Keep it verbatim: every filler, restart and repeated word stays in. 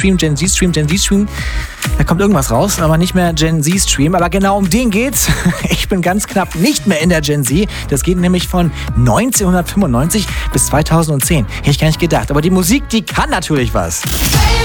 Z-Stream, Gen Z-Stream, Gen Z-Stream. Da kommt irgendwas raus, aber nicht mehr Gen Z-Stream. Aber genau um den geht's. Ich bin ganz knapp nicht mehr in der Gen Z. Das geht nämlich von neunzehnhundertfünfundneunzig bis zweitausendzehn. Hätte ich gar nicht gedacht. Aber die Musik, die kann natürlich was.